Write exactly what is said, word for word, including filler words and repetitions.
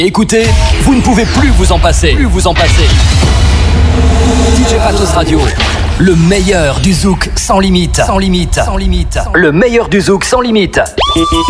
Écoutez, vous ne pouvez plus vous en passer. Plus vous en passer. D J Patos Radio, le meilleur du zouk sans limite. Sans limite. Sans limite. Le meilleur du zouk sans limite.